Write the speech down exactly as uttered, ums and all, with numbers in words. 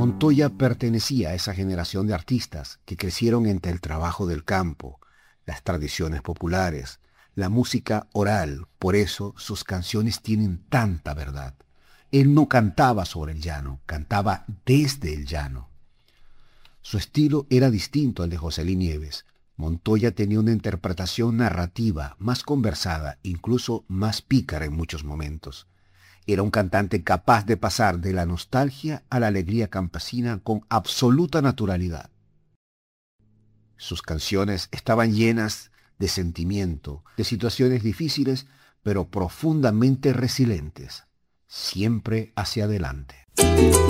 Montoya pertenecía a esa generación de artistas que crecieron entre el trabajo del campo, las tradiciones populares, la música oral. Por eso sus canciones tienen tanta verdad. Él no cantaba sobre el llano, cantaba desde el llano. Su estilo era distinto al de José Luis Nieves. Montoya tenía una interpretación narrativa más conversada, incluso más pícara en muchos momentos. Era un cantante capaz de pasar de la nostalgia a la alegría campesina con absoluta naturalidad. Sus canciones estaban llenas de sentimiento, de situaciones difíciles, pero profundamente resilientes, siempre hacia adelante.